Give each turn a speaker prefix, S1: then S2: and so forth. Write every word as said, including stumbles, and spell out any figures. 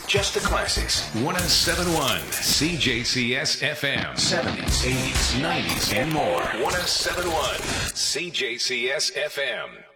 S1: Just the classics. one oh seven point one C J C S F M. seventies, eighties, nineties, and more. one oh seven point one C J C S F M.